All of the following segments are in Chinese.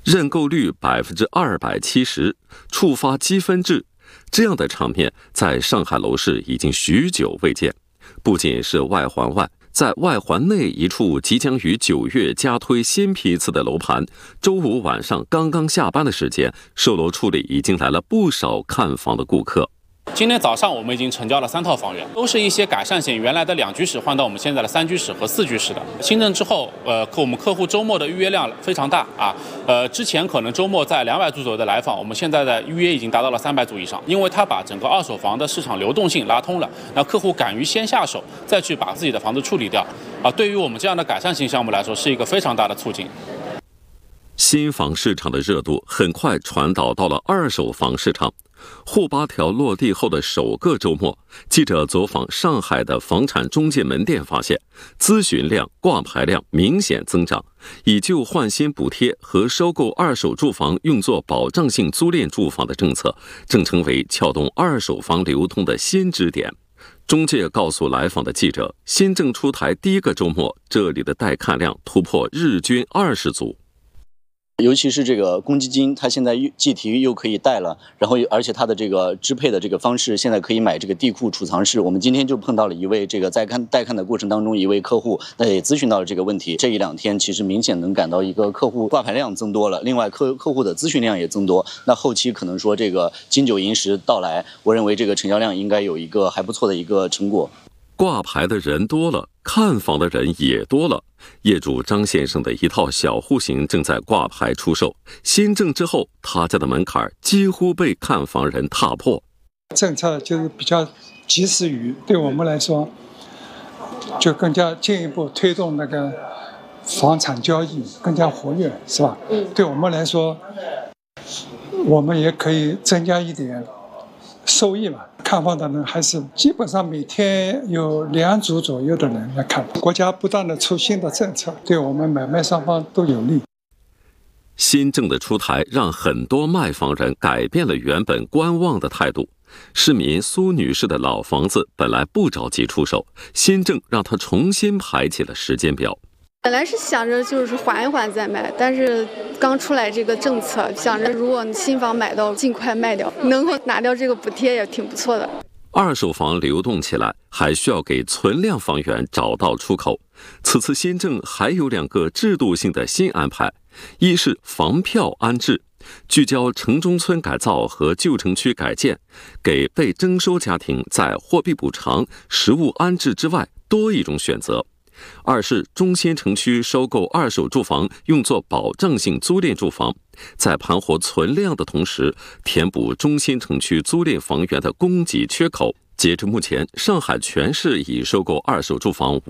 认购率270%，触发积分制，这样的场面在上海楼市已经许久未见。不仅是外环外，在外环内一处即将于9月加推新批次的楼盘，周五晚上刚刚下班的时间，售楼处里已经来了不少看房的顾客。 今天早上我们已经成交了3套房源，都是一些改善型，原来的2居室换到我们现在的3居室和4居室的。新政之后，我们客户周末的预约量非常大啊。之前可能周末在200组左右的来访，我们现在的预约已经达到了300组以上，因为它把整个二手房的市场流动性拉通了，那客户敢于先下手，再去把自己的房子处理掉啊。对于我们这样的改善型项目来说，是一个非常大的促进。 新房市场的热度很快传导到了二手房市场。沪8条落地后的首个周末，记者走访上海的房产中介门店，发现咨询量、挂牌量明显增长，以旧换新补贴和收购二手住房用作保障性租赁住房的政策，正成为撬动二手房流通的新支点。中介告诉来访的记者，新政出台第一个周末，这里的带看量突破日均20组。 尤其是这个公积金，它现在计提又可以贷了，然后而且它的这个支配的这个方式，现在可以买这个地库储藏室。我们今天就碰到了一位这个在带看的过程当中，一位客户，那也咨询到了这个问题。这1-2天其实明显能感到一个客户挂牌量增多了，另外客户的咨询量也增多。那后期可能说这个金9银10到来，我认为这个成交量应该有一个还不错的一个成果。 挂牌的人多了，看房的人也多了。业主张先生的一套小户型正在挂牌出售。新政之后，他家的门槛几乎被看房人踏破。 政策就是比较及时雨，对我们来说，就更加进一步推动那个房产交易更加活跃，是吧？对我们来说，我们也可以增加一点收益嘛。看房的人还是基本上每天有2组左右的人来看。国家不断的出新的政策，对我们买卖双方都有利。 新政的出台让很多卖房人改变了原本观望的态度。市民苏女士的老房子本来不着急出手，新政让她重新排起了时间表。 本来是想着就是缓一缓再卖，但是刚出来这个政策，想着如果新房买到尽快卖掉，能够拿掉这个补贴也挺不错的。 二手房流动起来，还需要给存量房源找到出口。此次新政还有2个制度性的新安排，一是房票安置，聚焦城中村改造和旧城区改建，给被征收家庭在货币补偿、实物安置之外多一种选择。2是中心城区收购二手住房用作保障性租赁住房，在盘活存量的同时，填补中心城区租赁房源的供给缺口。截至目前，上海全市已收购二手住房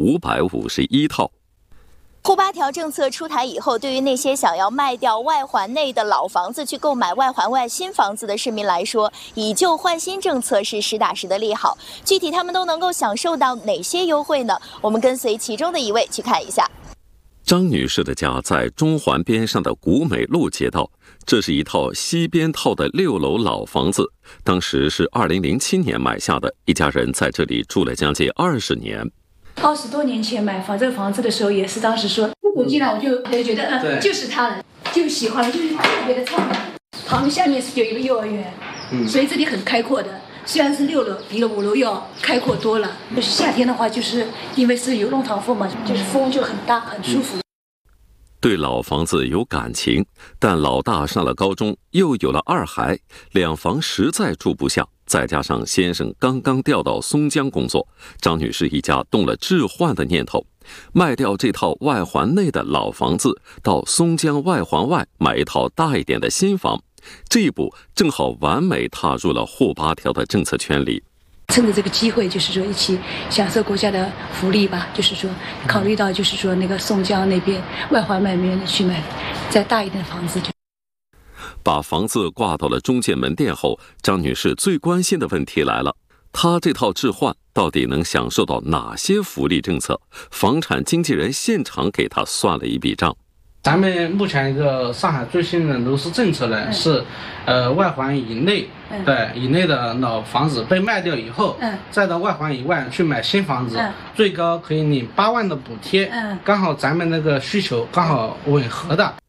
551套。 沪8条政策出台以后，对于那些想要卖掉外环内的老房子去购买外环外新房子的市民来说，以旧换新政策是实打实的利好。具体他们都能够享受到哪些优惠呢？我们跟随其中的一位去看一下。 张女士的家在中环边上的古美路街道，这是一套西边套的6楼老房子，当时是2007年买下的，一家人在这里住了将近20年。 20多年前买这个房子的时候，也是当时说我进来我就觉得就是他了，就喜欢了，就是特别的畅朗。旁边下面是有一个幼儿园，所以这里很开阔的。虽然是6楼，比5楼要开阔多了。就是夏天的话，就是因为是有弄堂风嘛，就是风就很大，很舒服。 对老房子有感情，但老大上了高中，又有了2孩，2房实在住不下。再加上先生刚刚调到松江工作，张女士一家动了置换的念头，卖掉这套外环内的老房子，到松江外环外买一套大一点的新房。这一步正好完美踏入了沪8条的政策圈里。 趁着这个机会，就是说一起享受国家的福利吧，就是说考虑到就是说那个松江那边外环外面去买再大一点的房子。 把房子挂到了中介门店后，张女士最关心的问题来了，她这套置换到底能享受到哪些福利政策？房产经纪人现场给她算了一笔账。 咱们目前一个上海最新的楼市政策呢，是外环以内，以内的老房子被卖掉以后，再到外环以外去买新房子，最高可以领8万的补贴，刚好咱们那个需求刚好吻合的。